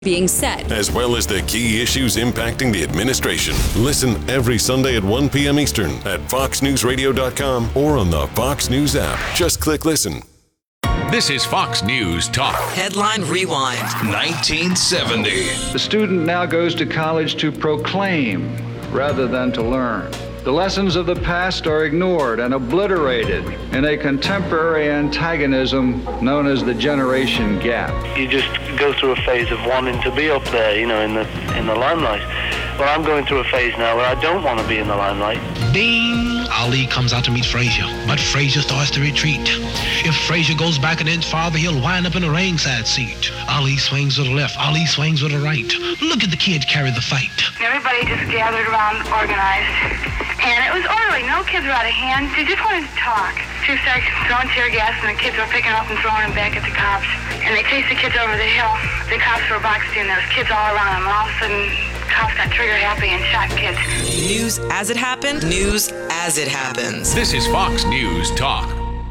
being said, as well as the key issues impacting the administration. Listen every Sunday at 1 p.m. Eastern at foxnewsradio.com or on the Fox News app. Just click listen. This is Fox News Talk. Headline Rewind. 1970. The student now goes to college to proclaim rather than to learn. The lessons of the past are ignored and obliterated in a contemporary antagonism known as the generation gap. You just go through a phase of wanting to be up there, in the limelight. Well, I'm going through a phase now where I don't want to be in the limelight. Ding! Ali comes out to meet Frazier, but Frazier starts to retreat. If Frazier goes back an inch farther, he'll wind up in a ringside seat. Ali swings to the left, Ali swings to the right. Look at the kid carry the fight. Everybody just gathered around, organized, and it was orderly. No kids were out of hand. They just wanted to talk. She started throwing tear gas, and the kids were picking up and throwing them back at the cops. And they chased the kids over the hill. The cops were boxed in. There was kids all around them. And all of a sudden, cops got trigger happy and shot kids. News as it happened, news as it happens. This is Fox News Talk.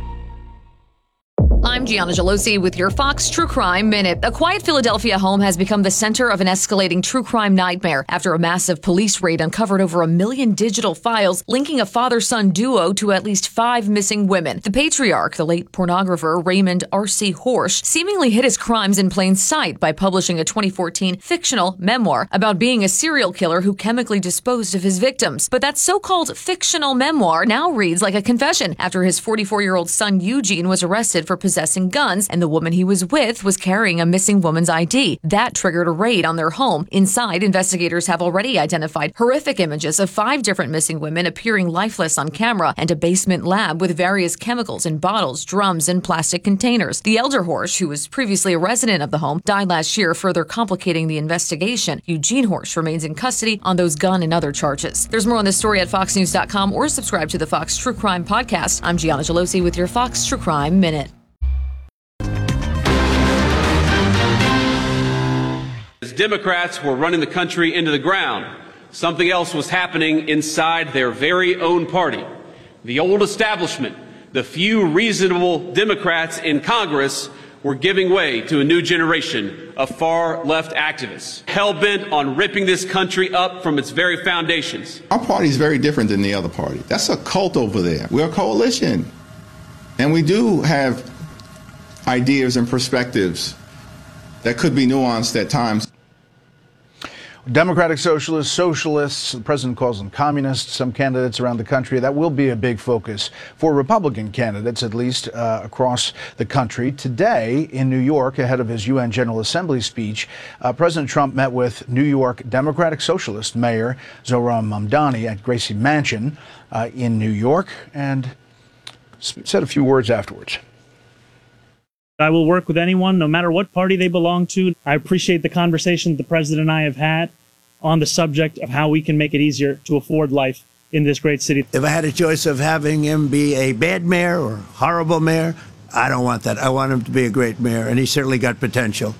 I'm Gianna Gelosi with your Fox True Crime Minute. A quiet Philadelphia home has become the center of an escalating true crime nightmare after a massive police raid uncovered over 1 million digital files linking a father-son duo to at least 5 missing women. The patriarch, the late pornographer Raymond R.C. Horsch, seemingly hid his crimes in plain sight by publishing a 2014 fictional memoir about being a serial killer who chemically disposed of his victims. But that so-called fictional memoir now reads like a confession after his 44-year-old son Eugene was arrested for possessing guns, and the woman he was with was carrying a missing woman's ID. That triggered a raid on their home. Inside, investigators have already identified horrific images of 5 different missing women appearing lifeless on camera and a basement lab with various chemicals in bottles, drums, and plastic containers. The elder Horsch, who was previously a resident of the home, died last year, further complicating the investigation. Eugene Horsch remains in custody on those gun and other charges. There's more on this story at foxnews.com or subscribe to the Fox True Crime Podcast. I'm Gianna Gelosi with your Fox True Crime Minute. As Democrats were running the country into the ground, something else was happening inside their very own party. The old establishment, the few reasonable Democrats in Congress, were giving way to a new generation of far-left activists, hell-bent on ripping this country up from its very foundations. Our party is very different than the other party. That's a cult over there. We're a coalition. And we do have ideas and perspectives that could be nuanced at times. Democratic socialists, the president calls them communists, some candidates around the country. That will be a big focus for Republican candidates, at least across the country. Today in New York, ahead of his UN General Assembly speech, President Trump met with New York Democratic Socialist Mayor Zohran Mamdani at Gracie Mansion in New York and said a few words afterwards. I will work with anyone, no matter what party they belong to. I appreciate the conversation the president and I have had on the subject of how we can make it easier to afford life in this great city. If I had a choice of having him be a bad mayor or horrible mayor, I don't want that. I want him to be a great mayor, and he's certainly got potential.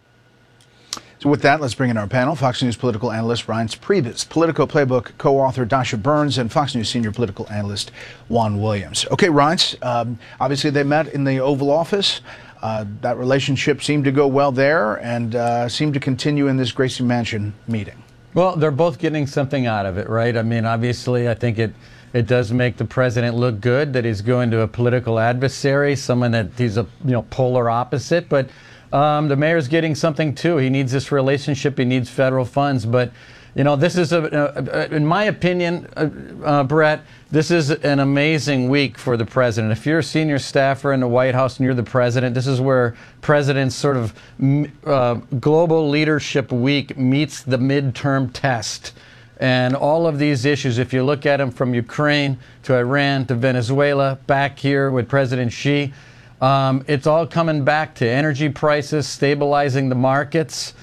So with that, let's bring in our panel. Fox News political analyst Reince Priebus, Politico Playbook co-author Dasha Burns, and Fox News senior political analyst Juan Williams. Okay, Reince, obviously they met in the Oval Office. That relationship seemed to go well there and seemed to continue in this Gracie Mansion meeting. Well, they're both getting something out of it, right? I mean, obviously, I think it does make the president look good that he's going to a political adversary, someone that he's a polar opposite. But the mayor's getting something too. He needs this relationship. He needs federal funds. But this is in my opinion, Brett, this is an amazing week for the president. If you're a senior staffer in the White House and you're the president, this is where president's sort of global leadership week meets the midterm test. And all of these issues, if you look at them from Ukraine to Iran to Venezuela, back here with President Xi, it's all coming back to energy prices, stabilizing the markets.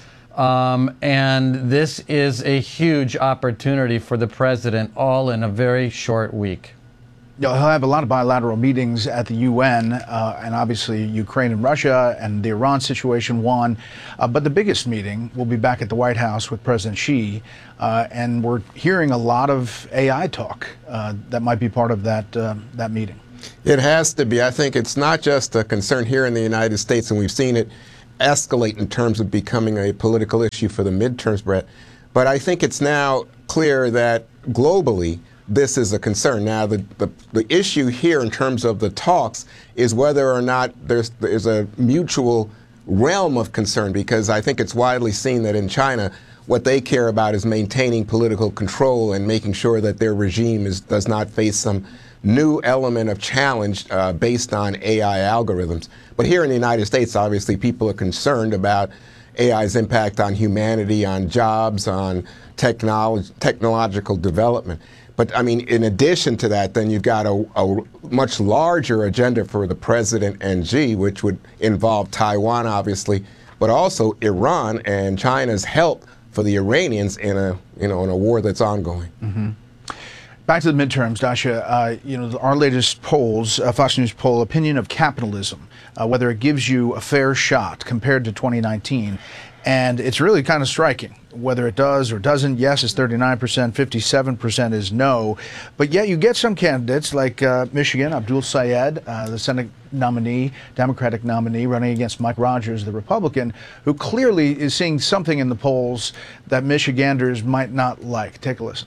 And this is a huge opportunity for the president, all in a very short week. He'll have a lot of bilateral meetings at the UN, and obviously Ukraine and Russia and the Iran situation, Juan. But the biggest meeting will be back at the White House with President Xi, and we're hearing a lot of AI talk that might be part of that meeting. It has to be. I think it's not just a concern here in the United States, and we've seen it escalate in terms of becoming a political issue for the midterms, Brett. But I think it's now clear that globally this is a concern. Now, the issue here in terms of the talks is whether or not there's a mutual realm of concern, because I think it's widely seen that in China, what they care about is maintaining political control and making sure that their regime does not face some new element of challenge based on AI algorithms. But here in the United States, obviously, people are concerned about AI's impact on humanity, on jobs, on technological development. But, I mean, in addition to that, then you've got a much larger agenda for the president and Xi, which would involve Taiwan, obviously, but also Iran and China's help for the Iranians in a war that's ongoing. Mm-hmm. Back to the midterms, Dasha. Our latest polls, Fox News poll, opinion of capitalism, whether it gives you a fair shot compared to 2019. And it's really kind of striking whether it does or doesn't. Yes is 39%, 57% is no. But yet you get some candidates like Michigan, Abdul Sayed, the Senate nominee, Democratic nominee, running against Mike Rogers, the Republican, who clearly is seeing something in the polls that Michiganders might not like. Take a listen.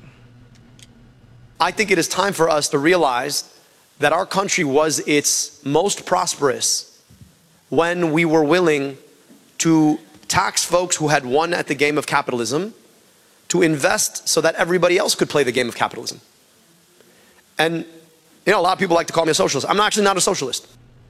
I think it is time for us to realize that our country was its most prosperous when we were willing to tax folks who had won at the game of capitalism, to invest so that everybody else could play the game of capitalism. And, a lot of people like to call me a socialist. I'm actually not a socialist.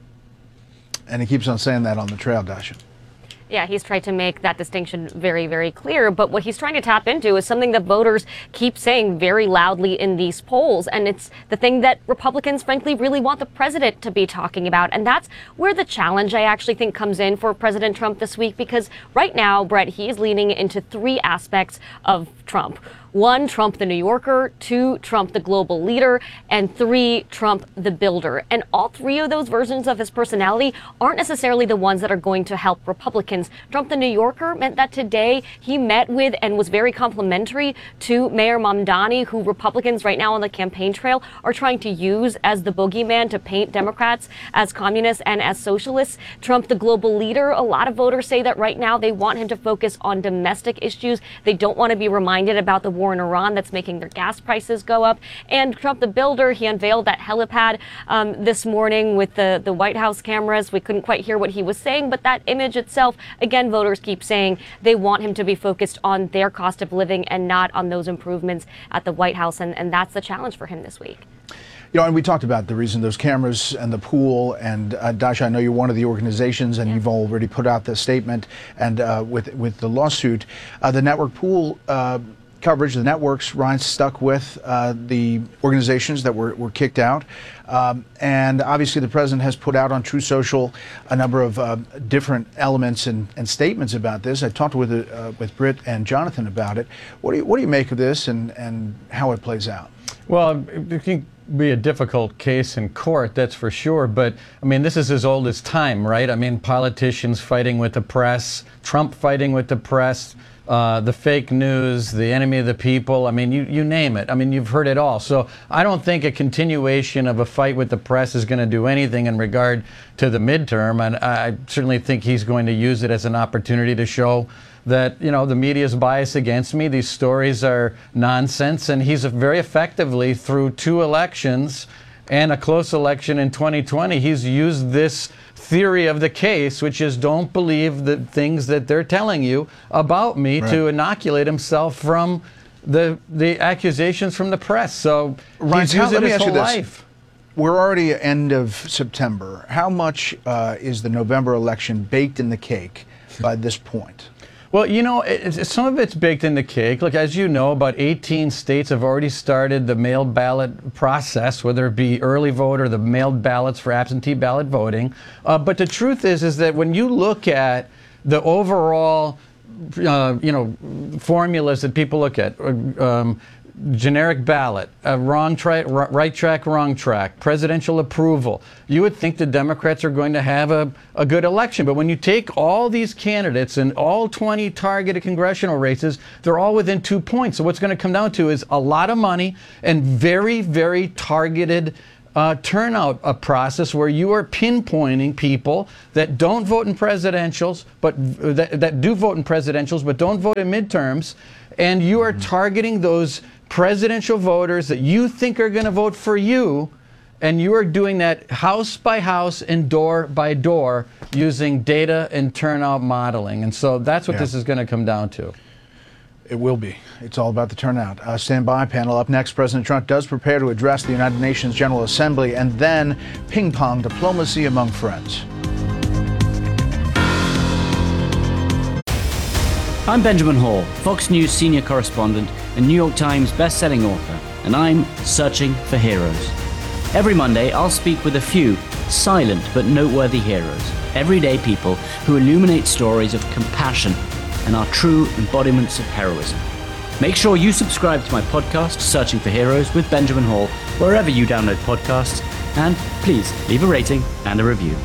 And he keeps on saying that on the trail, Dasha. Yeah, he's tried to make that distinction very, very clear. But what he's trying to tap into is something that voters keep saying very loudly in these polls. And it's the thing that Republicans, frankly, really want the president to be talking about. And that's where the challenge, I actually think, comes in for President Trump this week. Because right now, Brett, he's leaning into three aspects of Trump. 1, Trump the New Yorker, 2, Trump the global leader, and 3, Trump the builder. And all three of those versions of his personality aren't necessarily the ones that are going to help Republicans. Trump the New Yorker meant that today he met with and was very complimentary to Mayor Mamdani, who Republicans right now on the campaign trail are trying to use as the boogeyman to paint Democrats as communists and as socialists. Trump the global leader, a lot of voters say that right now they want him to focus on domestic issues. They don't want to be reminded about the war in Iran that's making their gas prices go up. And Trump the builder, he unveiled that helipad this morning with the White House cameras. We couldn't quite hear what he was saying, but that image itself, again, voters keep saying they want him to be focused on their cost of living and not on those improvements at the White House. And that's the challenge for him this week. And we talked about the reason those cameras and the pool. And Dasha, I know you're one of the organizations, and you've already put out the statement. And with the lawsuit, the network pool coverage, the networks Ryan stuck with the organizations that were kicked out. And obviously the president has put out on True Social a number of different elements and statements about this. I talked with Britt and Jonathan about it. What do you make of this and how it plays out? Well, it can be a difficult case in court, that's for sure. But, I mean, this is as old as time, right? I mean, politicians fighting with the press, Trump fighting with the press, the fake news, the enemy of the people. I mean, you name it. I mean, you've heard it all. So I don't think a continuation of a fight with the press is going to do anything in regard to the midterm. And I certainly think he's going to use it as an opportunity to show that, the media is biased against me. These stories are nonsense. And he's very effectively, through 2 elections and a close election in 2020, he's used this theory of the case, which is don't believe the things that they're telling you about me, to inoculate himself from the accusations from the press. So he's used it his whole life. We're already at end of September. How much is the November election baked in the cake by this point? Well, some of it's baked in the cake. Look, as you know, about 18 states have already started the mail ballot process, whether it be early vote or the mailed ballots for absentee ballot voting. But the truth is that when you look at the overall, formulas that people look at, generic ballot, wrong track, right track, wrong track, presidential approval, you would think the Democrats are going to have a good election. But when you take all these candidates and all 20 targeted congressional races, they're all within 2 points. So what's going to come down to is a lot of money and very, very targeted turnout process where you are pinpointing people that don't vote in presidentials, but that do vote in presidentials, but don't vote in midterms, and you are targeting those presidential voters that you think are going to vote for you, and you are doing that house by house and door by door using data and turnout modeling. And so that's what this is going to come down to. It will be. It's all about the turnout. Stand by, panel. Up next, President Trump does prepare to address the United Nations General Assembly and then ping-pong diplomacy among friends. I'm Benjamin Hall, Fox News senior correspondent and New York Times best-selling author, and I'm searching for heroes. Every Monday, I'll speak with a few silent but noteworthy heroes, everyday people who illuminate stories of compassion and are true embodiments of heroism. Make sure you subscribe to my podcast, Searching for Heroes with Benjamin Hall, wherever you download podcasts, and please leave a rating and a review.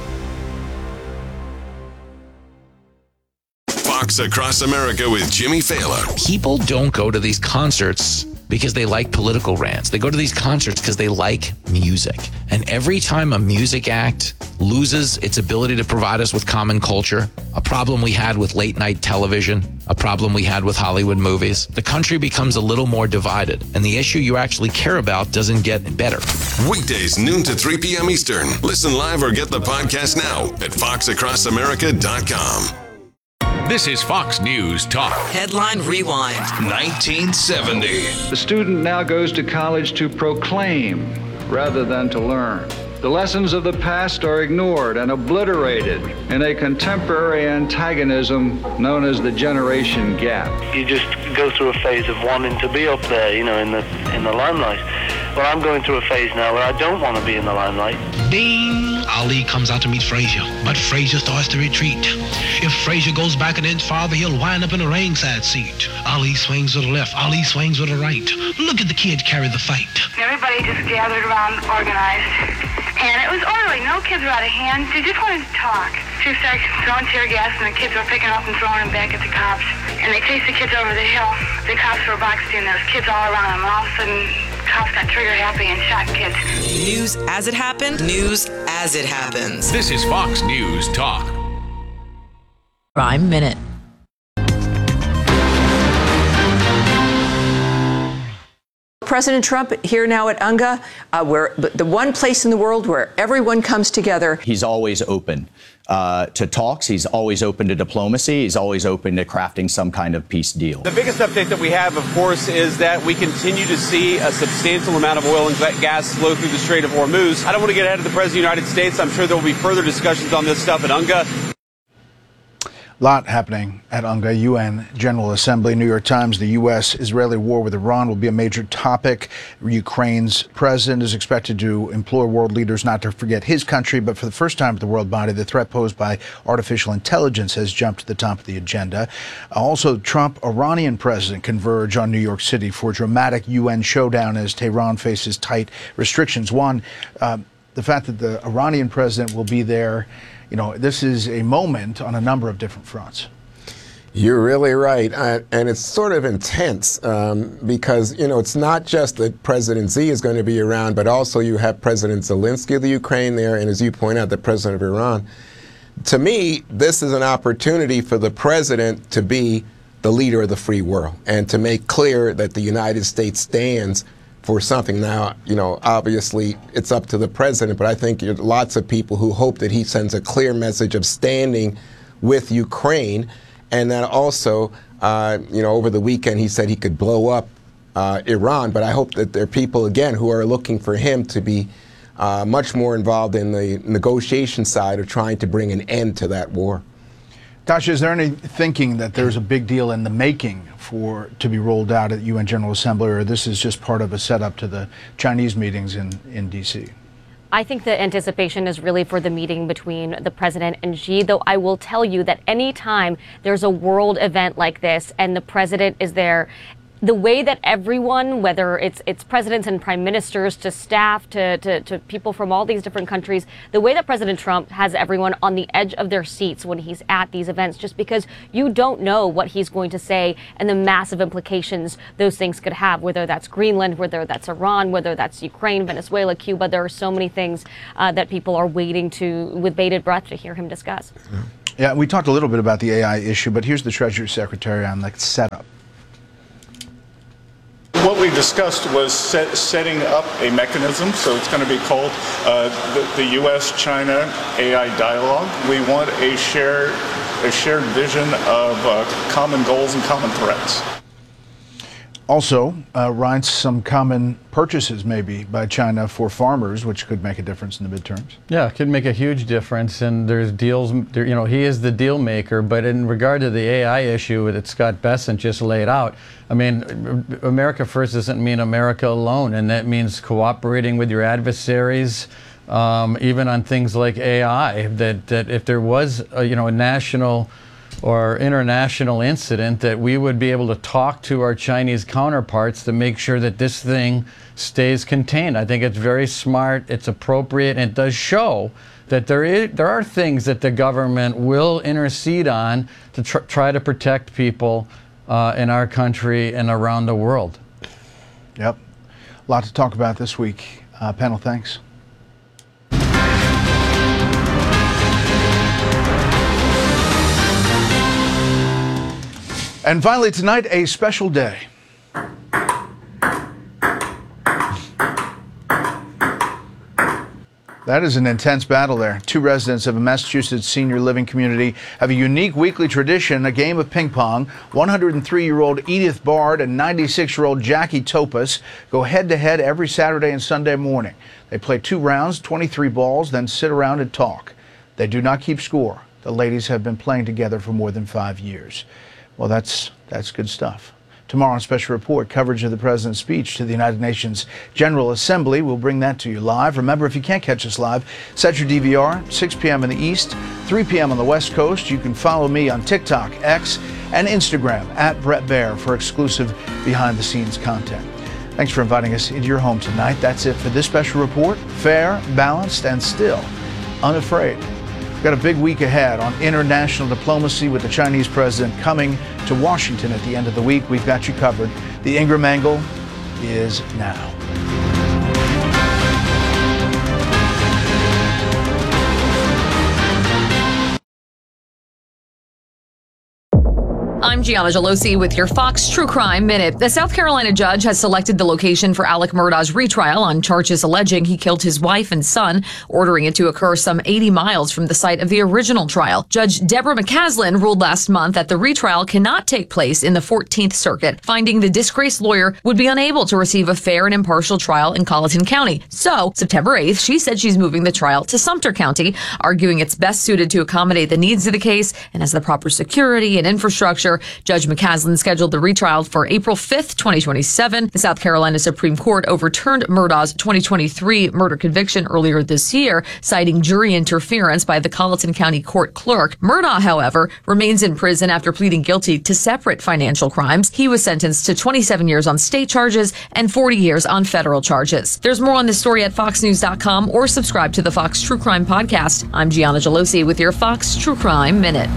Fox Across America with Jimmy Fallon. People don't go to these concerts because they like political rants. They go to these concerts because they like music. And every time a music act loses its ability to provide us with common culture, a problem we had with late night television, a problem we had with Hollywood movies, the country becomes a little more divided, and the issue you actually care about doesn't get better. Weekdays, noon to 3 p.m. Eastern. Listen live or get the podcast now at foxacrossamerica.com. This is Fox News Talk. Headline Rewind. 1970. The student now goes to college to proclaim rather than to learn. The lessons of the past are ignored and obliterated in a contemporary antagonism known as the generation gap. You just go through a phase of wanting to be up there, you know, in the limelight. Well, I'm going through a phase now where I don't want to be in the limelight. Ding! Ali comes out to meet Frazier, but Frazier starts to retreat. If Frazier goes back an inch farther, he'll wind up in a ringside seat. Ali swings to the left, Ali swings to the right. Look at the kid carry the fight. Everybody just gathered around, organized. And it was orderly. No kids were out of hand. They just wanted to talk. Two started throwing tear gas, and the kids were picking up and throwing them back at the cops. And they chased the kids over the hill. The cops were boxed in. There was kids all around them. And all of a sudden, cops got trigger happy and shot kids. News as it happened. News as it happens. This is Fox News Talk. Crime Minute. President Trump here now at UNGA, where the one place in the world where everyone comes together. He's always open to talks. He's always open to diplomacy. He's always open to crafting some kind of peace deal. The biggest update that we have, of course, is that we continue to see a substantial amount of oil and gas flow through the Strait of Hormuz. I don't want to get ahead of the President of the United States. I'm sure there will be further discussions on this stuff at UNGA. Lot happening at UNGA, UN General Assembly. New York Times, the U.S.-Israeli war with Iran will be a major topic. Ukraine's president is expected to implore world leaders not to forget his country, but for the first time at the world body, the threat posed by artificial intelligence has jumped to the top of the agenda. Also, Trump-Iranian president converge on New York City for a dramatic UN showdown as Tehran faces tight restrictions. One, the fact that the Iranian president will be there, you know, this is a moment on a number of different fronts. You're really right. And it's sort of intense because, you know, it's not just that President Xi is going to be around, but also you have President Zelensky of the Ukraine there, and as you point out, the president of Iran. To me, this is an opportunity for the president to be the leader of the free world and to make clear that the United States stands for something. Now, you know, obviously it's up to the president, but I think there are lots of people who hope that he sends a clear message of standing with Ukraine. And then also, you know, over the weekend he said he could blow up Iran, but I hope that there are people, again, who are looking for him to be much more involved in the negotiation side of trying to bring an end to that war. Tasha, is there any thinking that there's a big deal in the making to be rolled out at UN General Assembly, or this is just part of a setup to the Chinese meetings in D.C.? I think the anticipation is really for the meeting between the president and Xi, though I will tell you that any time there's a world event like this and the president is there, the way that everyone, whether it's presidents and prime ministers to staff to people from all these different countries, the way that President Trump has everyone on the edge of their seats when he's at these events, just because you don't know what he's going to say and the massive implications those things could have, whether that's Greenland, whether that's Iran, whether that's Ukraine, Venezuela, Cuba. There are so many things that people are waiting with bated breath to hear him discuss. Yeah, we talked a little bit about the AI issue, but here's the Treasury Secretary on the setup. What we discussed was setting up a mechanism, so it's going to be called the U.S.-China AI Dialogue. We want a shared vision of common goals and common threats. Also, writes some common purchases maybe by China for farmers, which could make a difference in the midterms. Yeah, it could make a huge difference, and there's deals, he is the deal maker, but in regard to the AI issue that Scott Bessent just laid out, I mean, America First doesn't mean America alone, and that means cooperating with your adversaries, even on things like AI, that if there was a national or international incident, that we would be able to talk to our Chinese counterparts to make sure that this thing stays contained. I think it's very smart, it's appropriate, and it does show that there are things that the government will intercede on to try to protect people in our country and around the world. Yep. A lot to talk about this week. Panel, thanks. And finally tonight, a special day. That is an intense battle there. Two residents of a Massachusetts senior living community have a unique weekly tradition, a game of ping pong. 103-year-old Edith Bard and 96-year-old Jackie Topas go head-to-head every Saturday and Sunday morning. They play 2 rounds, 23 balls, then sit around and talk. They do not keep score. The ladies have been playing together for more than 5 years. Well, that's good stuff. Tomorrow on Special Report, coverage of the President's speech to the United Nations General Assembly. We'll bring that to you live. Remember, if you can't catch us live, set your DVR, 6 p.m. in the East, 3 p.m. on the West Coast. You can follow me on TikTok, X, and Instagram, @BrettBaer, for exclusive behind-the-scenes content. Thanks for inviting us into your home tonight. That's it for this Special Report. Fair, balanced, and still unafraid. We've got a big week ahead on international diplomacy with the Chinese president coming to Washington at the end of the week. We've got you covered. The Ingram Angle is now. I'm Gianna Gelosi with your Fox True Crime Minute. The South Carolina judge has selected the location for Alec Murdaugh's retrial on charges alleging he killed his wife and son, ordering it to occur some 80 miles from the site of the original trial. Judge Deborah McCaslin ruled last month that the retrial cannot take place in the 14th Circuit, finding the disgraced lawyer would be unable to receive a fair and impartial trial in Colleton County. So, September 8th, she said she's moving the trial to Sumter County, arguing it's best suited to accommodate the needs of the case and has the proper security and infrastructure. Judge McCaslin scheduled the retrial for April 5th, 2027. The South Carolina Supreme Court overturned Murdaugh's 2023 murder conviction earlier this year, citing jury interference by the Colleton County court clerk. Murdaugh, however, remains in prison after pleading guilty to separate financial crimes. He was sentenced to 27 years on state charges and 40 years on federal charges. There's more on this story at foxnews.com or subscribe to the Fox True Crime Podcast. I'm Gianna Gelosi with your Fox True Crime Minute.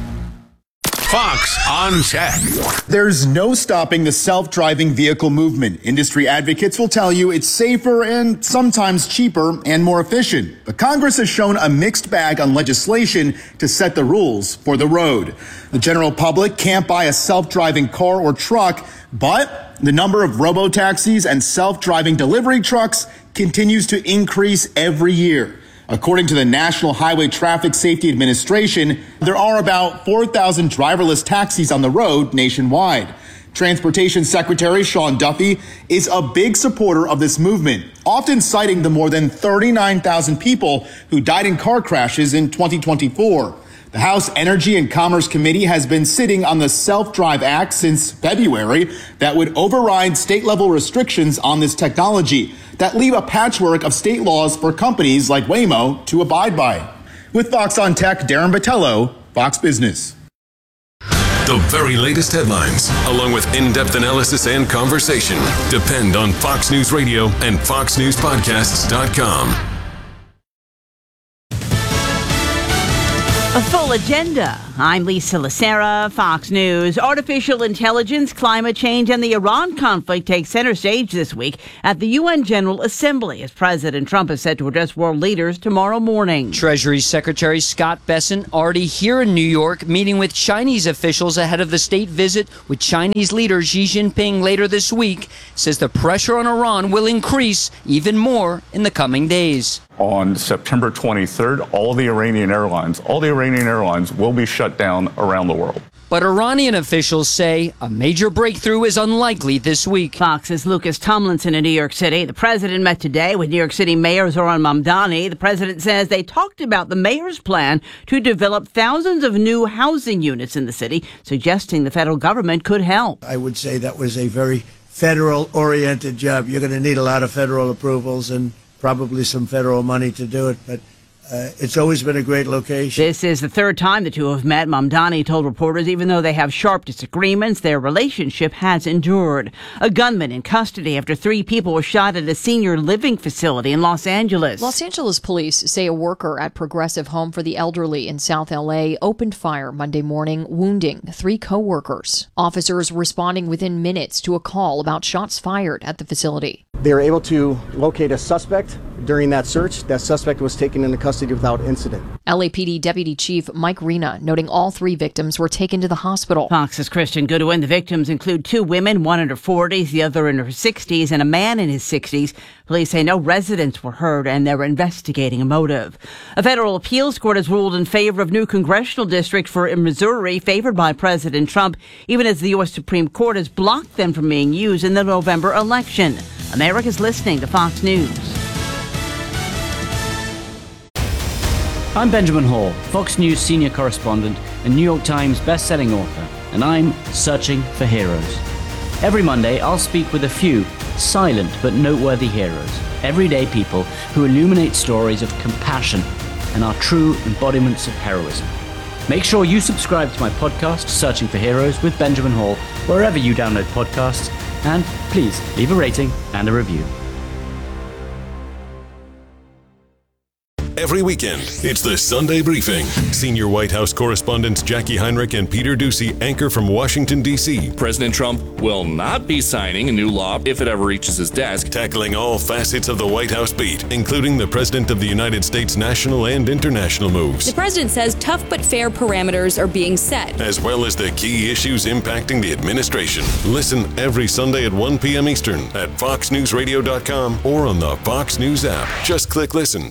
Fox on Tech. There's no stopping the self-driving vehicle movement. Industry advocates will tell you it's safer and sometimes cheaper and more efficient. But Congress has shown a mixed bag on legislation to set the rules for the road. The general public can't buy a self-driving car or truck, but the number of robo-taxis and self-driving delivery trucks continues to increase every year. According to the National Highway Traffic Safety Administration, there are about 4,000 driverless taxis on the road nationwide. Transportation Secretary Sean Duffy is a big supporter of this movement, often citing the more than 39,000 people who died in car crashes in 2024. The House Energy and Commerce Committee has been sitting on the Self-Drive Act since February that would override state-level restrictions on this technology that leave a patchwork of state laws for companies like Waymo to abide by. With Fox on Tech, Darren Batello, Fox Business. The very latest headlines, along with in-depth analysis and conversation, depend on Fox News Radio and FoxNewsPodcasts.com. A full agenda. I'm Lisa Lacera, Fox News. Artificial intelligence, climate change, and the Iran conflict take center stage this week at the UN General Assembly, as President Trump is set to address world leaders tomorrow morning. Treasury Secretary Scott Bessent already here in New York, meeting with Chinese officials ahead of the state visit with Chinese leader Xi Jinping later this week, says the pressure on Iran will increase even more in the coming days. On September 23rd, all the Iranian airlines will be shut down around the world. But Iranian officials say a major breakthrough is unlikely this week. Fox's Lucas Tomlinson in New York City. The president met today with New York City Mayor Zohran Mamdani. The president says they talked about the mayor's plan to develop thousands of new housing units in the city, suggesting the federal government could help. I would say that was a very federal-oriented job. You're going to need a lot of federal approvals and probably some federal money to do it, but it's always been a great location. This is the third time the two have met. Mamdani told reporters even though they have sharp disagreements, their relationship has endured. A gunman in custody after 3 people were shot at a senior living facility in Los Angeles. Los Angeles police say a worker at Progressive Home for the Elderly in South L.A. opened fire Monday morning, wounding 3 co-workers. Officers responding within minutes to a call about shots fired at the facility. They were able to locate a suspect during that search. That suspect was taken into custody without incident. LAPD Deputy Chief Mike Rena noting all 3 victims were taken to the hospital. Fox's Christian Goodwin. The victims include 2 women, one in her 40s, the other in her 60s, and a man in his 60s. Police say no residents were hurt and they're investigating a motive. A federal appeals court has ruled in favor of new congressional district for Missouri favored by President Trump, even as the U.S. Supreme Court has blocked them from being used in the November election. America's listening to Fox News. I'm Benjamin Hall, Fox News senior correspondent and New York Times best-selling author, and I'm searching for heroes. Every Monday, I'll speak with a few silent but noteworthy heroes, everyday people who illuminate stories of compassion and are true embodiments of heroism. Make sure you subscribe to my podcast, Searching for Heroes with Benjamin Hall, wherever you download podcasts, and please leave a rating and a review. Every weekend, it's the Sunday Briefing. Senior White House correspondents Jackie Heinrich and Peter Doocy anchor from Washington, D.C. President Trump will not be signing a new law if it ever reaches his desk. Tackling all facets of the White House beat, including the President of the United States' national and international moves. The president says tough but fair parameters are being set, as well as the key issues impacting the administration. Listen every Sunday at 1 p.m. Eastern at FoxNewsRadio.com or on the Fox News app. Just click listen.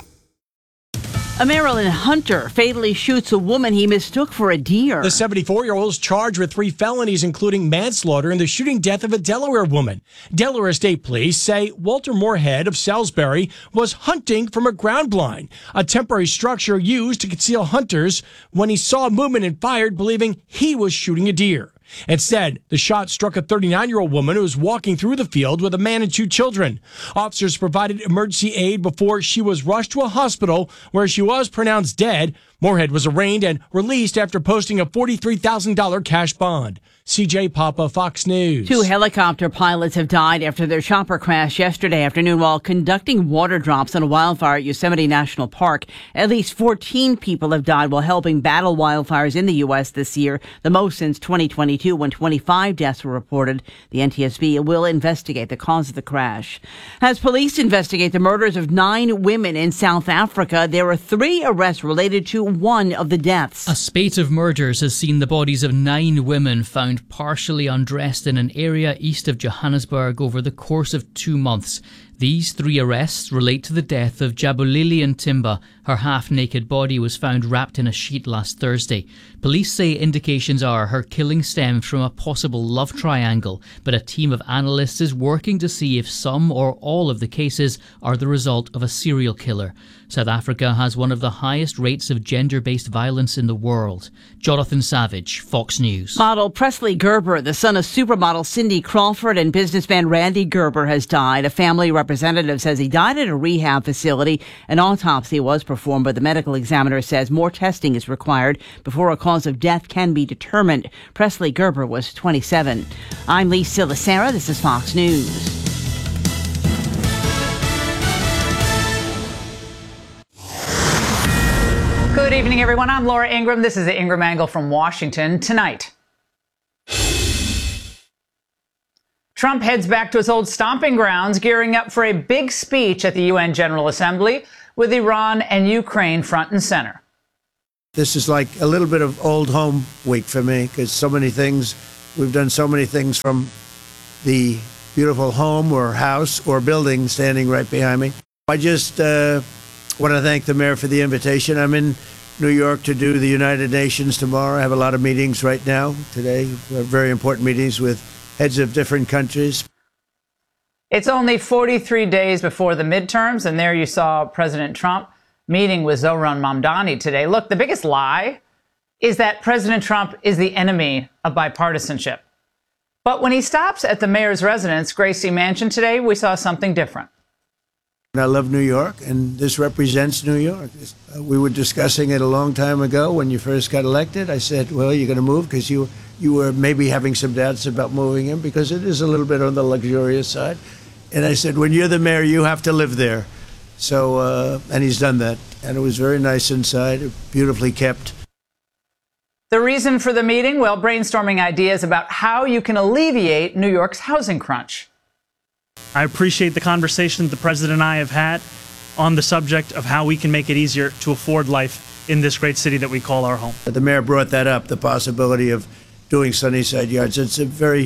A Maryland hunter fatally shoots a woman he mistook for a deer. The 74-year-old is charged with 3 felonies, including manslaughter and the shooting death of a Delaware woman. Delaware State Police say Walter Moorhead of Salisbury was hunting from a ground blind, a temporary structure used to conceal hunters, when he saw movement and fired, believing he was shooting a deer. Instead, the shot struck a 39-year-old woman who was walking through the field with a man and 2 children. Officers provided emergency aid before she was rushed to a hospital where she was pronounced dead. Moorhead was arraigned and released after posting a $43,000 cash bond. CJ Papa, Fox News. 2 helicopter pilots have died after their chopper crashed yesterday afternoon while conducting water drops on a wildfire at Yosemite National Park. At least 14 people have died while helping battle wildfires in the U.S. this year, the most since 2022 when 25 deaths were reported. The NTSB will investigate the cause of the crash. As police investigate the murders of 9 women in South Africa, there are 3 arrests related to one of the deaths. A spate of murders has seen the bodies of 9 women found partially undressed in an area east of Johannesburg over the course of 2 months. These 3 arrests relate to the death of Jabulili Ntimba. Her half-naked body was found wrapped in a sheet last Thursday. Police say indications are her killing stemmed from a possible love triangle, but a team of analysts is working to see if some or all of the cases are the result of a serial killer. South Africa has one of the highest rates of gender-based violence in the world. Jonathan Savage, Fox News. Model Presley Gerber, the son of supermodel Cindy Crawford and businessman Randy Gerber, has died. A family representative representative says he died at a rehab facility. An autopsy was performed, but the medical examiner says more testing is required before a cause of death can be determined. Presley Gerber was 27. I'm Lee Silasera. This is Fox News. Good evening, everyone. I'm Laura Ingram. This is the Ingram Angle from Washington. Tonight, Trump heads back to his old stomping grounds, gearing up for a big speech at the UN General Assembly with Iran and Ukraine front and center. This is like a little bit of old home week for me because so many things, we've done so many things from the beautiful home or house or building standing right behind me. I just want to thank the mayor for the invitation. I'm in New York to do the United Nations tomorrow. I have a lot of meetings right now today, very important meetings with heads of different countries. It's only 43 days before the midterms, and there you saw President Trump meeting with Zohran Mamdani today. Look, the biggest lie is that President Trump is the enemy of bipartisanship. But when he stops at the mayor's residence, Gracie Mansion, today, we saw something different. I love New York, and this represents New York. We were discussing it a long time ago when you first got elected. I said, well, you're going to move because you were maybe having some doubts about moving in because it is a little bit on the luxurious side. And I said, when you're the mayor, you have to live there. So, and he's done that. And it was very nice inside, beautifully kept. The reason for the meeting? Well, brainstorming ideas about how you can alleviate New York's housing crunch. I appreciate the conversation the president and I have had on the subject of how we can make it easier to afford life in this great city that we call our home. The mayor brought that up, the possibility of doing Sunnyside Yards. It's a very,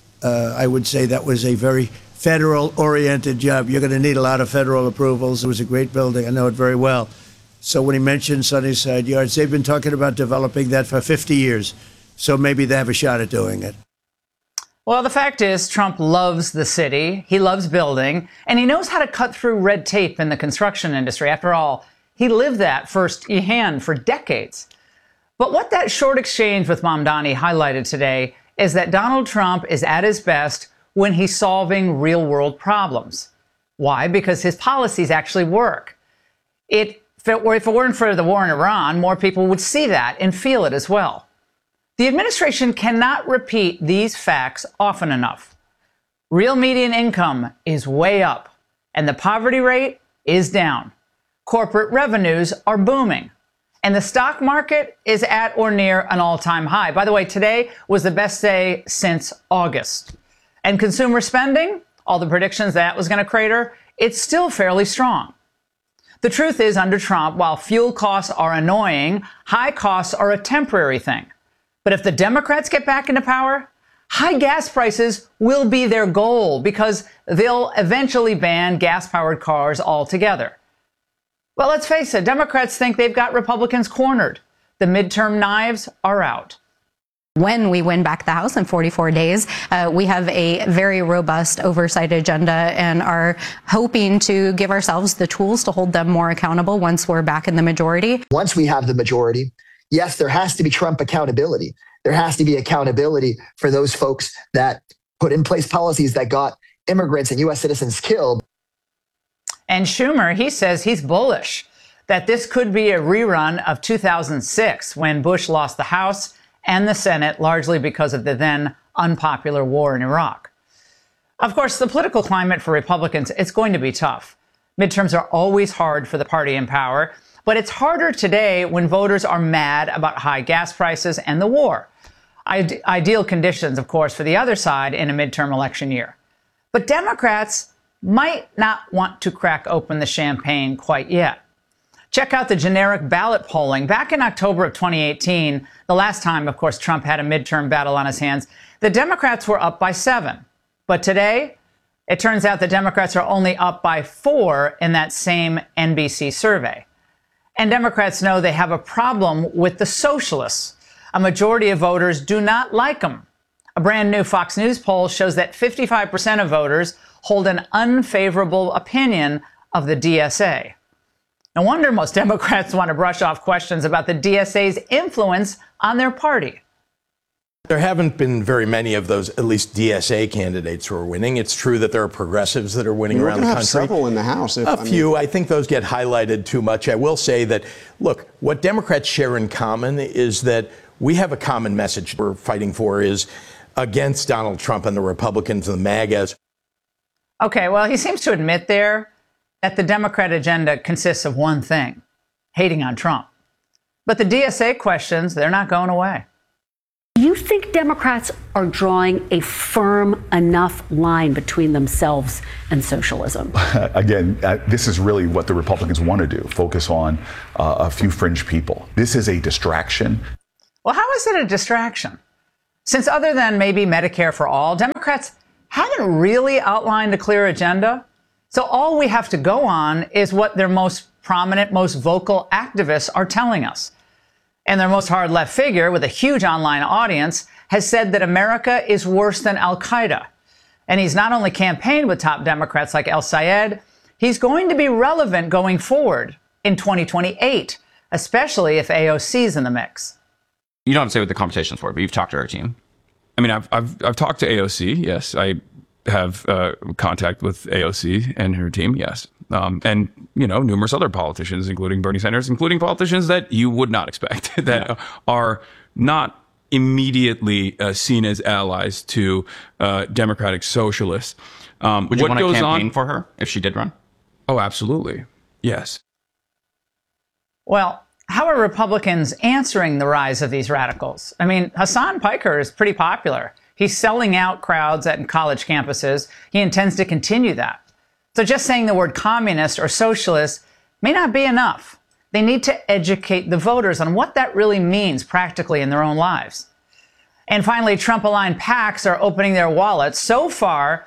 I would say that was a very federal-oriented job. You're going to need a lot of federal approvals. It was a great building. I know it very well. So when he mentioned Sunnyside Yards, they've been talking about developing that for 50 years. So maybe they have a shot at doing it. Well, the fact is, Trump loves the city, he loves building, and he knows how to cut through red tape in the construction industry. After all, he lived that firsthand for decades. But what that short exchange with Mamdani highlighted today is that Donald Trump is at his best when he's solving real-world problems. Why? Because his policies actually work. If it weren't for the war in Iran, more people would see that and feel it as well. The administration cannot repeat these facts often enough. Real median income is way up, and the poverty rate is down. Corporate revenues are booming, and the stock market is at or near an all-time high. By the way, today was the best day since August. And consumer spending, all the predictions that was going to crater, it's still fairly strong. The truth is, under Trump, while fuel costs are annoying, high costs are a temporary thing. But if the Democrats get back into power, high gas prices will be their goal because they'll eventually ban gas-powered cars altogether. Well, let's face it, Democrats think they've got Republicans cornered. The midterm knives are out. When we win back the House in 44 days, we have a very robust oversight agenda and are hoping to give ourselves the tools to hold them more accountable once we're back in the majority. Once we have the majority, yes, there has to be Trump accountability. There has to be accountability for those folks that put in place policies that got immigrants and U.S. citizens killed. And Schumer, he says he's bullish that this could be a rerun of 2006 when Bush lost the House and the Senate, largely because of the then unpopular war in Iraq. Of course, the political climate for Republicans, it's going to be tough. Midterms are always hard for the party in power, but it's harder today when voters are mad about high gas prices and the war. Ideal conditions, of course, for the other side in a midterm election year. But Democrats might not want to crack open the champagne quite yet. Check out the generic ballot polling. Back in October of 2018, the last time, of course, Trump had a midterm battle on his hands, the Democrats were up by 7. But today, it turns out the Democrats are only up by 4 in that same NBC survey. And Democrats know they have a problem with the socialists. A majority of voters do not like them. A brand new Fox News poll shows that 55% of voters hold an unfavorable opinion of the DSA. No wonder most Democrats want to brush off questions about the DSA's influence on their party. There haven't been very many of those, at least DSA candidates who are winning. It's true that there are progressives that are winning around the country. Have several in the House. A few. I think those get highlighted too much. I will say that, look, what Democrats share in common is that we have a common message we're fighting for is against Donald Trump and the Republicans and the MAGAs. Okay, well, he seems to admit there that the Democrat agenda consists of one thing, hating on Trump. But the DSA questions, they're not going away. Do you think Democrats are drawing a firm enough line between themselves and socialism? Again, this is really what the Republicans want to do, focus on a few fringe people. This is a distraction. Well, how is it a distraction? Since other than maybe Medicare for all, Democrats haven't really outlined a clear agenda. So all we have to go on is what their most prominent, most vocal activists are telling us. And their most hard left figure, with a huge online audience, has said that America is worse than al-Qaeda. And he's not only campaigned with top Democrats like El Sayed, he's going to be relevant going forward in 2028, especially if AOC's in the mix. You don't have to say what the conversation's for, but you've talked to her team. I mean, I've talked to AOC. Yes, I have contact with AOC and her team. Yes, and numerous other politicians, including Bernie Sanders, including politicians that you would not expect that are not immediately seen as allies to democratic socialists. Would you want to campaign for her if she did run? Oh, absolutely. Yes. Well, how are Republicans answering the rise of these radicals? I mean, Hassan Piker is pretty popular. He's selling out crowds at college campuses. He intends to continue that. So just saying the word communist or socialist may not be enough. They need to educate the voters on what that really means practically in their own lives. And finally, Trump-aligned PACs are opening their wallets. So far,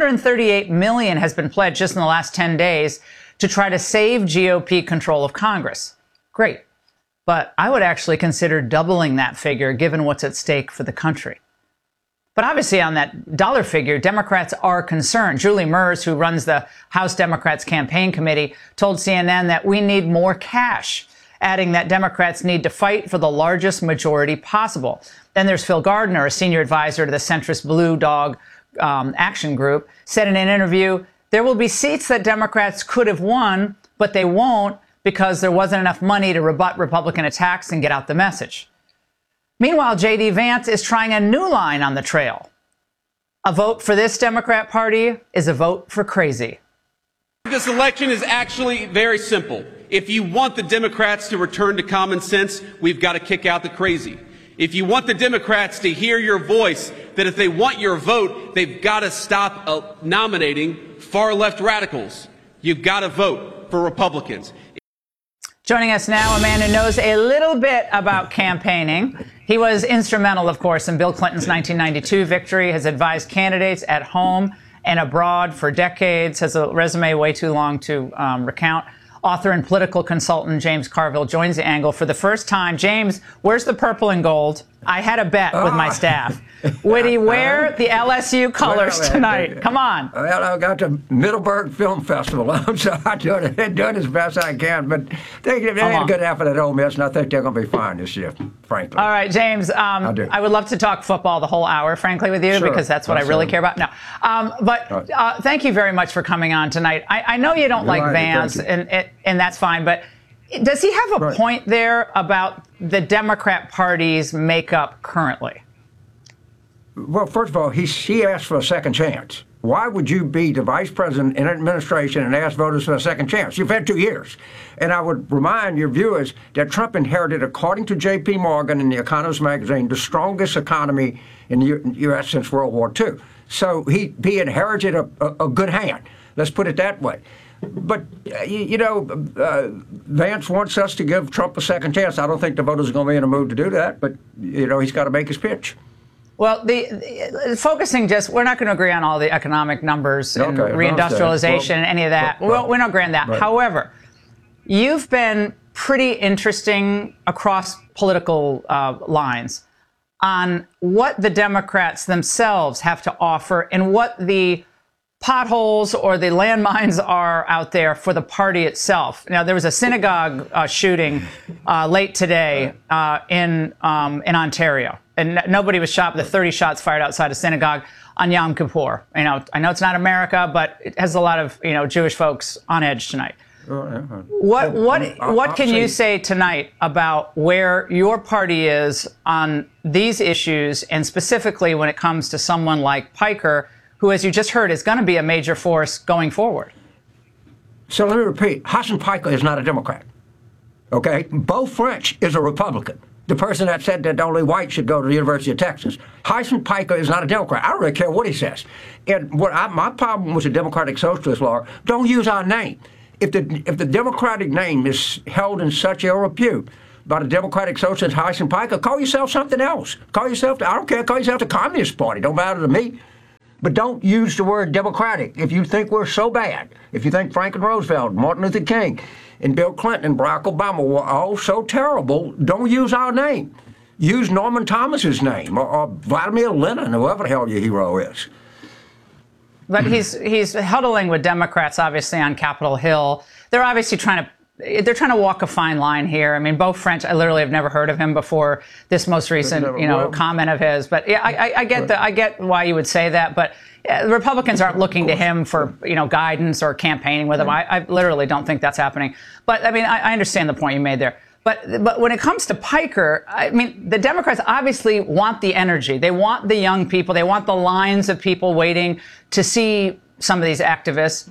$138 million has been pledged just in the last 10 days to try to save GOP control of Congress. Great. But I would actually consider doubling that figure given what's at stake for the country. But obviously on that dollar figure, Democrats are concerned. Julie Merz, who runs the House Democrats Campaign Committee, told CNN that we need more cash, adding that Democrats need to fight for the largest majority possible. Then there's Phil Gardner, a senior advisor to the centrist Blue Dog Action Group, said in an interview, there will be seats that Democrats could have won, but they won't because there wasn't enough money to rebut Republican attacks and get out the message. Meanwhile, J.D. Vance is trying a new line on the trail. A vote for this Democrat Party is a vote for crazy. This election is actually very simple. If you want the Democrats to return to common sense, we've got to kick out the crazy. If you want the Democrats to hear your voice, that if they want your vote, they've got to stop nominating far-left radicals. You've got to vote for Republicans. Joining us now, a man who knows a little bit about campaigning. He was instrumental, of course, in Bill Clinton's 1992 victory, has advised candidates at home and abroad for decades, has a resume way too long to recount. Author and political consultant James Carville joins the angle for the first time. James, where's the purple and gold? I had a bet with my staff. Would he wear the LSU colors tonight? Come on. Well, I got the Middleburg Film Festival on, so I'm doing as best I can. But they had a good effort at Ole Miss, and I think they're going to be fine this year, frankly. All right, James, I would love to talk football the whole hour, frankly, with you, because that's what I really care about. No, but thank you very much for coming on tonight. I know you don't like Vance, and that's fine, but does he have a point there about the Democrat Party's makeup currently? Well, first of all, he asked for a second chance. Why would you be the vice president in an administration and ask voters for a second chance? You've had 2 years. And I would remind your viewers that Trump inherited, according to J.P. Morgan in The Economist magazine, the strongest economy in the U.S. since World War II. So he inherited a good hand. Let's put it that way. But, Vance wants us to give Trump a second chance. I don't think the voters are going to be in a mood to do that, but, he's got to make his pitch. Well, focusing we're not going to agree on all the economic numbers and reindustrialization and any of that. We're not agreeing on that. Right. However, you've been pretty interesting across political lines on what the Democrats themselves have to offer and what the potholes or the landmines are out there for the party itself. Now, there was a synagogue shooting late today in Ontario, and nobody was shot, but the 30 shots fired outside a synagogue on Yom Kippur. I know it's not America, but it has a lot of Jewish folks on edge tonight. What can you say tonight about where your party is on these issues, and specifically when it comes to someone like Piker, who, as you just heard, is going to be a major force going forward? So let me repeat. Hasan Piker is not a Democrat. Okay? Beau French is a Republican. The person that said that only whites should go to the University of Texas. Hasan Piker is not a Democrat. I don't really care what he says. And my problem with the Democratic Socialist law, don't use our name. If the Democratic name is held in such ill repute by the Democratic Socialist Hasan Piker, call yourself something else. Call yourself, I don't care, call yourself the Communist Party. Don't matter to me. But don't use the word Democratic. If you think we're so bad, if you think Franklin Roosevelt, Martin Luther King, and Bill Clinton and Barack Obama were all so terrible, don't use our name. Use Norman Thomas's name or Vladimir Lenin, whoever the hell your hero is. But he's huddling with Democrats, obviously, on Capitol Hill. They're obviously trying to walk a fine line here. I mean, Beau French, I literally have never heard of him before this most recent, comment of his. But yeah, I get why you would say that. But the Republicans aren't looking to him for, guidance or campaigning with him. I literally don't think that's happening. But I mean, I understand the point you made there. But when it comes to Piker, I mean, the Democrats obviously want the energy. They want the young people. They want the lines of people waiting to see some of these activists.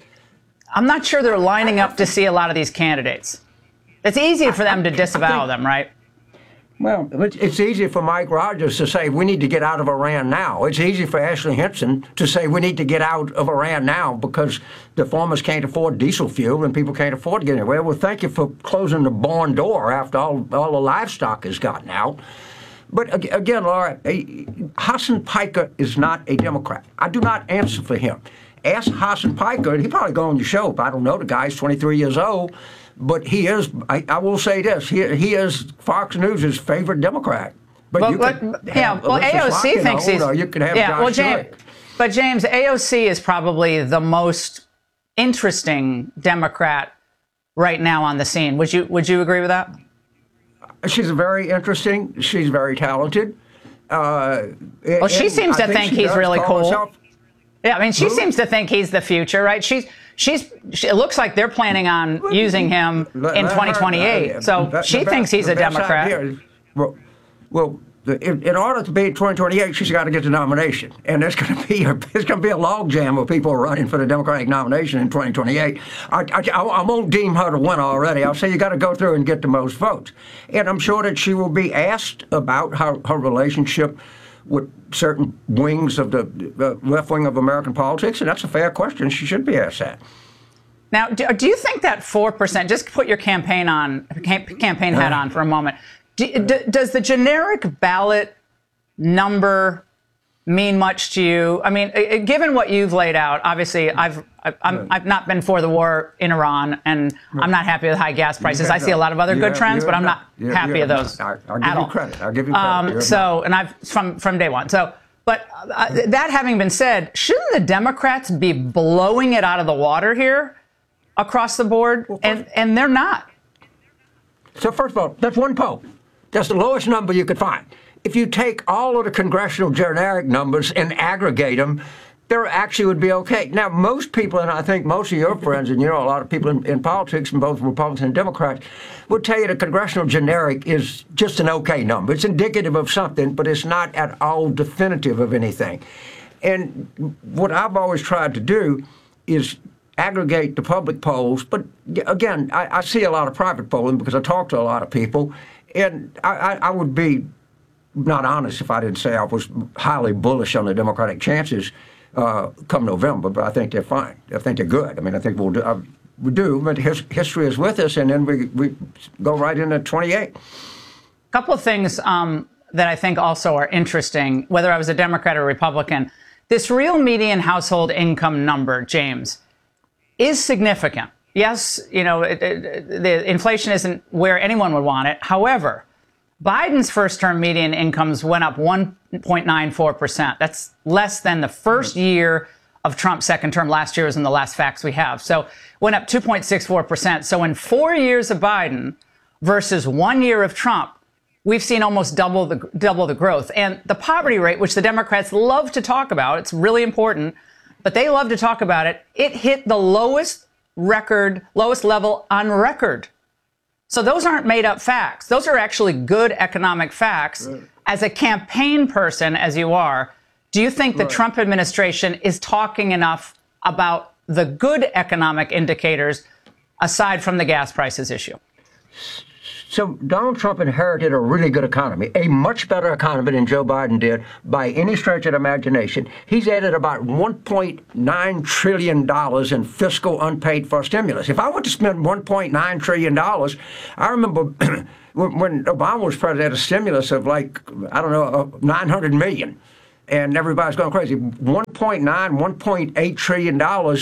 I'm not sure they're lining up to see a lot of these candidates. It's easy for them to disavow them, right? Well, it's easy for Mike Rogers to say we need to get out of Iran now. It's easy for Ashley Hinson to say we need to get out of Iran now because the farmers can't afford diesel fuel and people can't afford to get anywhere. Well, thank you for closing the barn door after all the livestock has gotten out. But again, Laura, Hasan Piker is not a Democrat. I do not answer for him. Ask Hasan Piker, and he'll probably go on your show, but I don't know. The guy's 23 years old. But he is, I will say this, he is Fox News' favorite Democrat. But AOC thinks he's, you could have Josh Stewart. But James, AOC is probably the most interesting Democrat right now on the scene. Would you agree with that? She's very interesting. She's very talented. Well, she seems to think he's really cool. Yeah, I mean, she seems to think he's the future, right? It looks like they're planning on using him in 2028. So she thinks he's a Democrat. In order to be in 2028, she's got to get the nomination, and there's going to be a logjam of people running for the Democratic nomination in 2028. I won't deem her to win already. I'll say you got to go through and get the most votes, and I'm sure that she will be asked about her relationship with certain wings of the left wing of American politics, and that's a fair question. She should be asked that. Now, do you think that 4%? Just put your campaign hat on for a moment. Does the generic ballot number mean much to you? I mean, given what you've laid out, obviously, I've not been for the war in Iran, and I'm not happy with high gas prices. I see a lot of other good trends, but I'm not happy with those. I'll give you credit. I'll give you credit. And I've from day one. But that having been said, shouldn't the Democrats be blowing it out of the water here across the board? And they're not. So first of all, that's one poll. That's the lowest number you could find. If you take all of the congressional generic numbers and aggregate them, there actually would be okay. Now, most people, and I think most of your friends, and a lot of people in politics, and both Republicans and Democrats, would tell you the congressional generic is just an okay number. It's indicative of something, but it's not at all definitive of anything. And what I've always tried to do is aggregate the public polls. But again, I see a lot of private polling because I talk to a lot of people. And I would be not honest if I didn't say I was highly bullish on the Democratic chances come November, but I think they're fine. I think they're good. I mean, I think we'll do. We do, but history is with us, and then we go right into 28. A couple of things that I think also are interesting, whether I was a Democrat or Republican. This real median household income number, James, is significant. Yes, the inflation isn't where anyone would want it. However, Biden's first-term median incomes went up 1.94%. That's less than the first year of Trump's second term. Last year was in the last facts we have. So went up 2.64%. So in 4 years of Biden versus 1 year of Trump, we've seen almost double the growth. And the poverty rate, which the Democrats love to talk about, it's really important, but they love to talk about it. It hit the lowest level on record. So those aren't made up facts. Those are actually good economic facts. Right. As a campaign person, as you are, do you think the Trump administration is talking enough about the good economic indicators aside from the gas prices issue? So Donald Trump inherited a really good economy, a much better economy than Joe Biden did by any stretch of the imagination. He's added about $1.9 trillion in fiscal unpaid for stimulus. If I were to spend $1.9 trillion, I remember when Obama was president, had a stimulus of $900 million. And everybody's going crazy. $1.8 trillion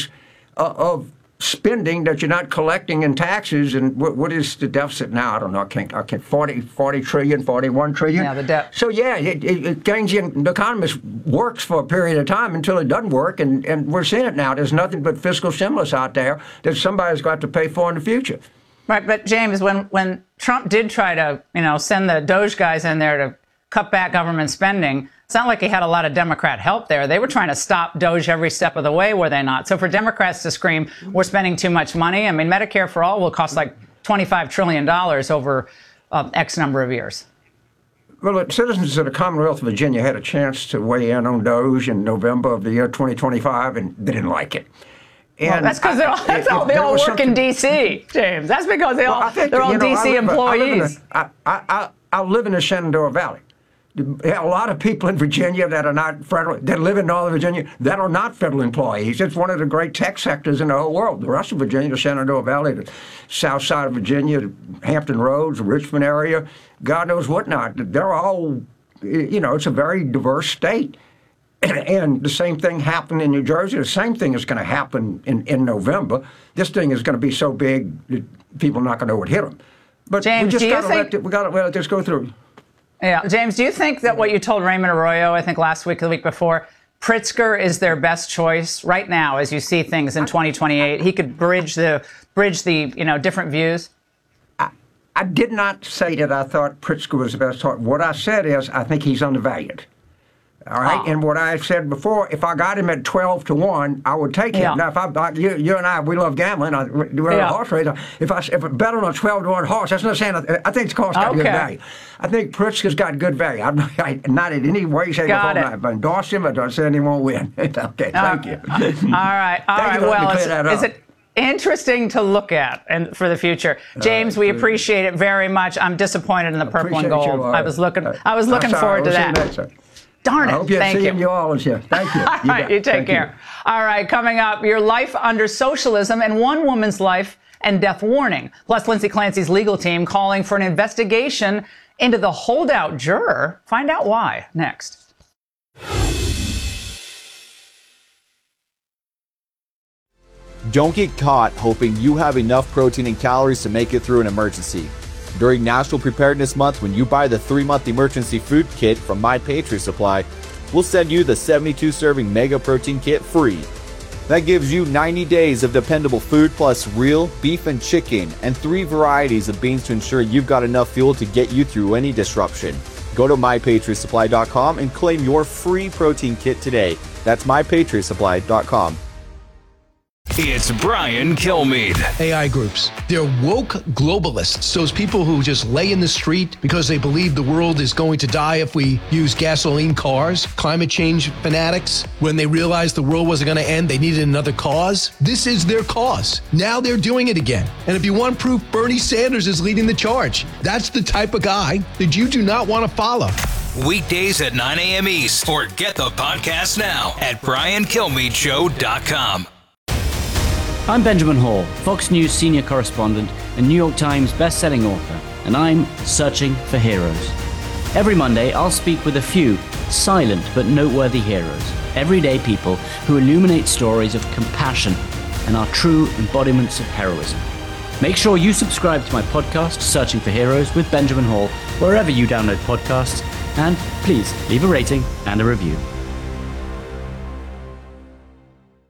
of spending that you're not collecting in taxes. And what is the deficit now? I don't know. I can't 40 trillion, 41 trillion. Yeah, the debt. So yeah, Keynesian economist works for a period of time until it doesn't work. And we're seeing it now. There's nothing but fiscal stimulus out there that somebody's got to pay for in the future. Right. But James, when Trump did try to, send the Doge guys in there to cut back government spending, it's not like he had a lot of Democrat help there. They were trying to stop Doge every step of the way, were they not? So for Democrats to scream, we're spending too much money, I mean, Medicare for All will cost like $25 trillion over X number of years. Well, the citizens of the Commonwealth of Virginia had a chance to weigh in on Doge in November of the year 2025, and they didn't like it. And well, that's because they all work in D.C., James. That's because they're all D.C. employees. I live in the Shenandoah Valley. There are a lot of people in Virginia that are not federal, that live in Northern Virginia, that are not federal employees. It's one of the great tech sectors in the whole world. The rest of Virginia, the Shenandoah Valley, the south side of Virginia, the Hampton Roads, the Richmond area, God knows what not. They're all, it's a very diverse state. And the same thing happened in New Jersey. The same thing is going to happen in November. This thing is going to be so big that people are not going to know what hit them. But James, we got to let this go through. Yeah. James, do you think that what you told Raymond Arroyo, I think last week or the week before, Pritzker is their best choice right now as you see things in 2028? He could bridge the different views? I did not say that I thought Pritzker was the best choice. What I said is I think he's undervalued. All right, and what I said before, if I got him at 12-1, I would take him. Yeah. Now, you and I, we love gambling. We're a horse race. If I bet on a 12-1 horse, that's not saying I think it's got good value. I think Pritzker's got good value. I'm not in any way saying I've endorsed him. I don't say he won't win. Okay, thank you. All right. Well, is it interesting to look at and for the future? James, we appreciate it very much. I'm disappointed in the purple and gold. I was looking forward to that. Darn it. I hope you're seeing you all this year. Thank you. All right, you take care. All right, coming up, your life under socialism and one woman's life and death warning. Plus, Lindsay Clancy's legal team calling for an investigation into the holdout juror. Find out why next. Don't get caught hoping you have enough protein and calories to make it through an emergency. During National Preparedness Month, when you buy the 3-month emergency food kit from My Patriot Supply, we'll send you the 72-serving Mega Protein Kit free. That gives you 90 days of dependable food plus real beef and chicken and 3 varieties of beans to ensure you've got enough fuel to get you through any disruption. Go to MyPatriotSupply.com and claim your free protein kit today. That's MyPatriotSupply.com. It's Brian Kilmeade. AI groups. They're woke globalists. Those people who just lay in the street because they believe the world is going to die if we use gasoline cars. Climate change fanatics. When they realized the world wasn't going to end, they needed another cause. This is their cause. Now they're doing it again. And if you want proof, Bernie Sanders is leading the charge. That's the type of guy that you do not want to follow. Weekdays at 9 a.m. East. Or get the podcast now at BrianKilmeadeShow.com. I'm Benjamin Hall, Fox News senior correspondent and New York Times best-selling author, and I'm searching for heroes. Every Monday, I'll speak with a few silent but noteworthy heroes, everyday people who illuminate stories of compassion and are true embodiments of heroism. Make sure you subscribe to my podcast, Searching for Heroes with Benjamin Hall, wherever you download podcasts, and please leave a rating and a review.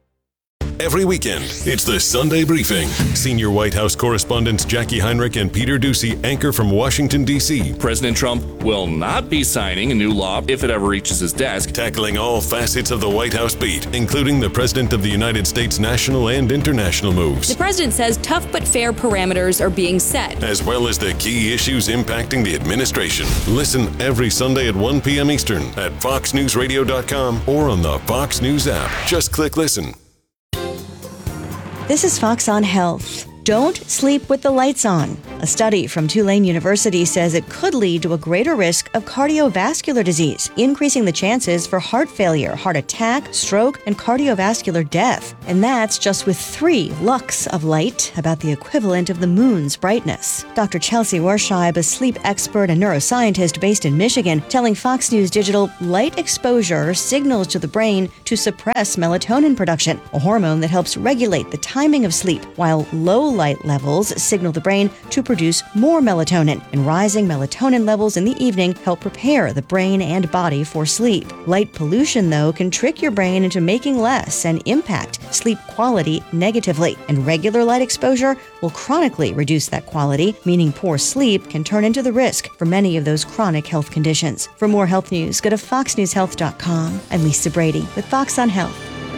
Every weekend, it's the Sunday Briefing. Senior White House correspondents Jackie Heinrich and Peter Doocy anchor from Washington, D.C. President Trump will not be signing a new law if it ever reaches his desk. Tackling all facets of the White House beat, including the President of the United States' national and international moves. The president says tough but fair parameters are being set, as well as the key issues impacting the administration. Listen every Sunday at 1 p.m. Eastern at foxnewsradio.com or on the Fox News app. Just click listen. This is Fox on Health. Don't sleep with the lights on. A study from Tulane University says it could lead to a greater risk of cardiovascular disease, increasing the chances for heart failure, heart attack, stroke, and cardiovascular death. And that's just with 3 lux of light, about the equivalent of the moon's brightness. Dr. Chelsea Warscheib, a sleep expert and neuroscientist based in Michigan, telling Fox News Digital light exposure signals to the brain to suppress melatonin production, a hormone that helps regulate the timing of sleep, while low light levels signal the brain to produce more melatonin, and rising melatonin levels in the evening help prepare the brain and body for sleep. Light pollution, though, can trick your brain into making less and impact sleep quality negatively, and regular light exposure will chronically reduce that quality, meaning poor sleep can turn into the risk for many of those chronic health conditions. For more health news, go to foxnewshealth.com. I'm Lisa Brady with Fox on Health.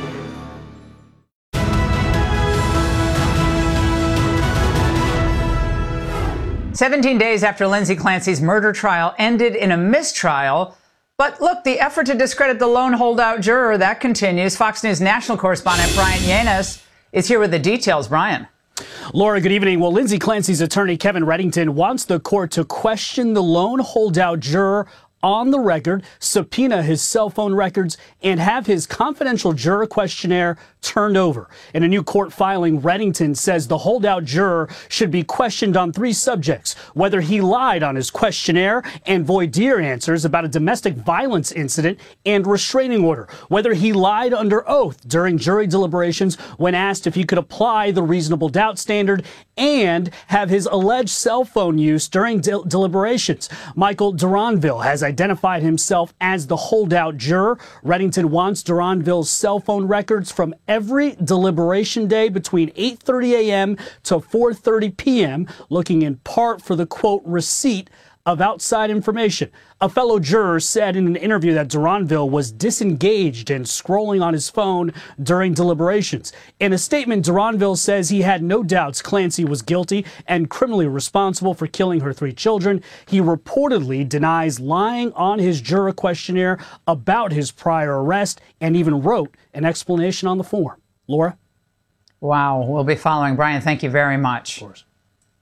"17 days after Lindsay Clancy's murder trial ended in a mistrial. But look, the effort to discredit the lone holdout juror, that continues. Fox News national correspondent Brian Yanes is here with the details. Brian. Laura, good evening. Well, Lindsay Clancy's attorney, Kevin Reddington, wants the court to question the lone holdout juror on the record, subpoena his cell phone records, and have his confidential juror questionnaire turned over. In a new court filing, Reddington says the holdout juror should be questioned on 3 subjects: whether he lied on his questionnaire and voir dire answers about a domestic violence incident and restraining order, whether he lied under oath during jury deliberations when asked if he could apply the reasonable doubt standard, and have his alleged cell phone use during deliberations. Michael Duranville has identified himself as the holdout juror. Reddington wants Duranville's cell phone records from every deliberation day between 8:30 a.m. to 4:30 p.m., looking in part for the, quote, receipt of outside information. A fellow juror said in an interview that Duranville was disengaged and scrolling on his phone during deliberations. In a statement, Duranville says he had no doubts Clancy was guilty and criminally responsible for killing her 3 children. He reportedly denies lying on his juror questionnaire about his prior arrest and even wrote an explanation on the form. Laura? Wow, we'll be following. Brian, thank you very much. Of course.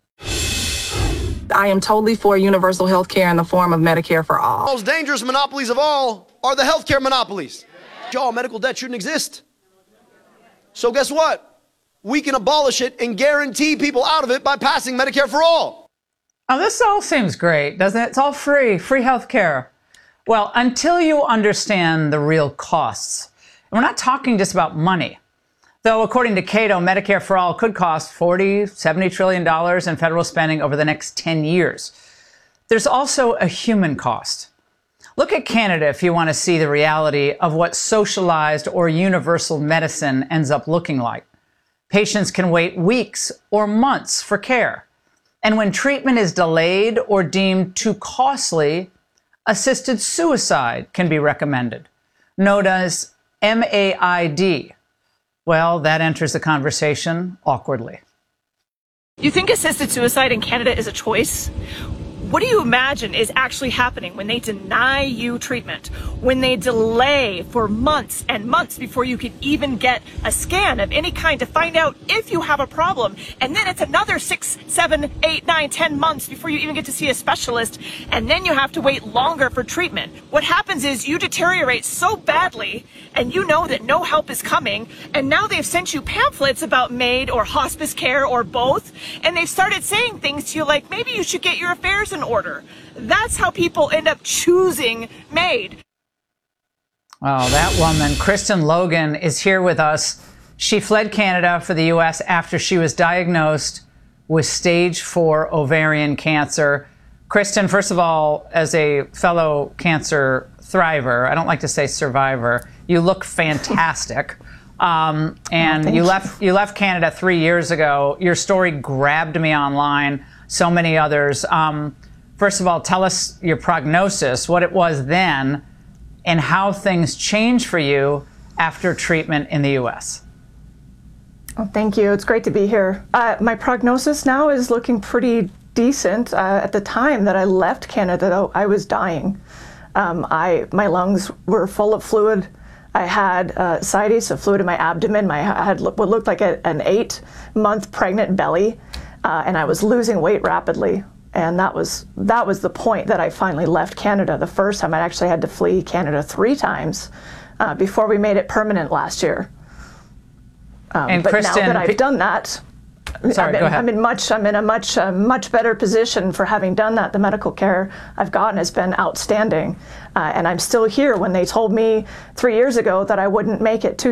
I am totally for universal health care in the form of Medicare for all. The most dangerous monopolies of all are the healthcare monopolies. Y'all, medical debt shouldn't exist. So guess what? We can abolish it and guarantee people out of it by passing Medicare for all. Oh, this all seems great, doesn't it? It's all free health care. Well, until you understand the real costs. And we're not talking just about money. Though, according to Cato, Medicare for all could cost $70 trillion in federal spending over the next 10 years. There's also a human cost. Look at Canada if you want to see the reality of what socialized or universal medicine ends up looking like. Patients can wait weeks or months for care. And when treatment is delayed or deemed too costly, assisted suicide can be recommended, known as MAID. Well, that enters the conversation awkwardly. You think assisted suicide in Canada is a choice? What do you imagine is actually happening when they deny you treatment, when they delay for months and months before you can even get a scan of any kind to find out if you have a problem, and then it's another 6, 7, 8, 9, 10 months before you even get to see a specialist, and then you have to wait longer for treatment? What happens is you deteriorate so badly, and you know that no help is coming, and now they've sent you pamphlets about MAID or hospice care or both, and they've started saying things to you like, maybe you should get your affairs in order. That's how people end up choosing MAID. Well, that woman, Kristen Logan, is here with us. She fled Canada for the U.S. after she was diagnosed with stage 4 ovarian cancer. Kristen, first of all, as a fellow cancer thriver, I don't like to say survivor, you look fantastic. And you left Canada 3 years ago. Your story grabbed me online. So many others. First of all, tell us your prognosis, what it was then, and how things changed for you after treatment in the U.S. Oh, thank you. It's great to be here. My prognosis now is looking pretty decent. At the time that I left Canada, though, I was dying. My lungs were full of fluid. I had ascites, so fluid in my abdomen. I had what looked like an 8-month pregnant belly, and I was losing weight rapidly. And that was the point that I finally left Canada. The first time I actually had to flee Canada 3 times before we made it permanent last year. And but Kristen, now that I've done that, Sorry, go ahead. I'm in a much better position for having done that. The medical care I've gotten has been outstanding, and I'm still here. When they told me 3 years ago that I wouldn't make it 2